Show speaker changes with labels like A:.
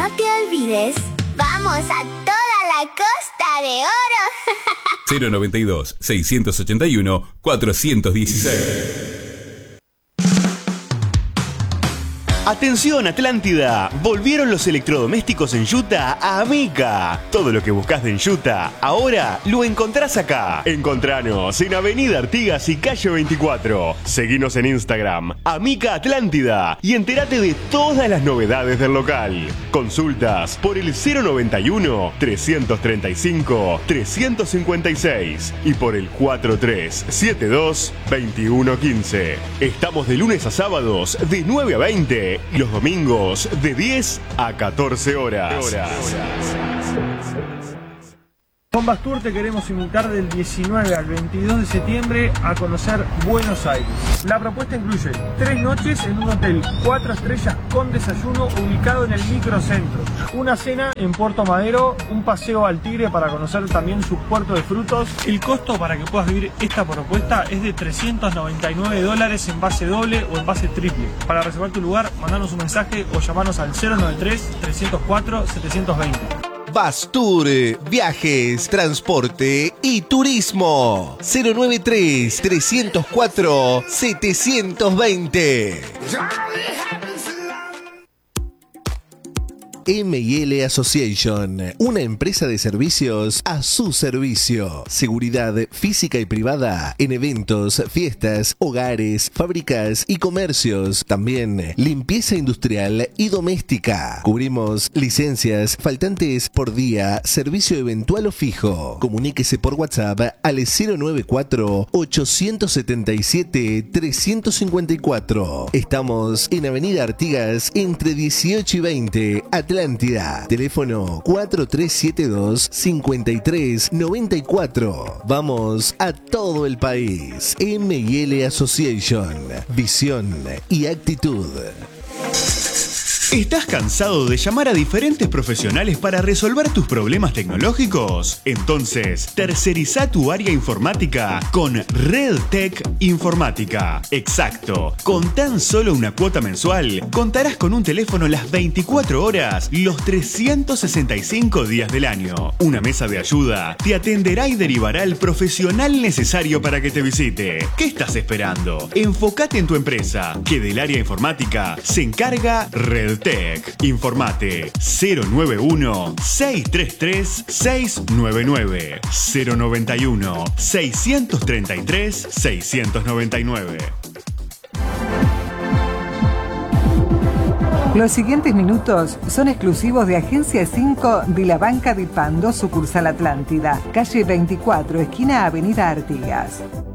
A: no te olvides, vamos a toda la Costa de Oro.
B: 092-681-416.
C: Atención Atlántida, volvieron los electrodomésticos en Utah a Amica. Todo lo que buscas de Utah, ahora lo encontrás acá. Encontranos en Avenida Artigas y Calle 24. Seguinos en Instagram, Amica Atlántida, y entérate de todas las novedades del local. Consultas por el 091-335-356 y por el 4372-2115. Estamos de lunes a sábados de 9 a 20. Y los domingos de 10 a 14 horas.
D: Con Bastur te queremos invitar del 19 al 22 de septiembre a conocer Buenos Aires. La propuesta incluye 3 noches en un hotel 4 estrellas con desayuno ubicado en el microcentro, una cena en Puerto Madero, un paseo al Tigre para conocer también su puerto de frutos. El costo para que puedas vivir esta propuesta es de $399 en base doble o en base triple. Para reservar tu lugar, mandanos un mensaje o llamanos al 093-304-720.
E: Bastur, viajes, transporte y turismo. 093-304-720. M&L Association, una empresa de servicios a su servicio. Seguridad física y privada en eventos, fiestas, hogares, fábricas y comercios. También limpieza industrial y doméstica. Cubrimos licencias faltantes por día, servicio eventual o fijo. Comuníquese por WhatsApp al 094-877-354. Estamos en Avenida Artigas entre 18 y 20, Atlántida. Teléfono 4372-5394. Vamos a todo el país. M&L Association. Visión y actitud.
C: ¿Estás cansado de llamar a diferentes profesionales para resolver tus problemas tecnológicos? Entonces, terceriza tu área informática con RedTech Informática. Exacto. Con tan solo una cuota mensual, contarás con un teléfono las 24 horas, los 365 días del año. Una mesa de ayuda te atenderá y derivará al profesional necesario para que te visite. ¿Qué estás esperando? Enfócate en tu empresa, que del área informática se encarga RedTech. Informate 091-633-699 091-633-699.
F: Los siguientes minutos son exclusivos de Agencia 5 de la Banca de Pando, sucursal Atlántida, calle 24, esquina Avenida Artigas.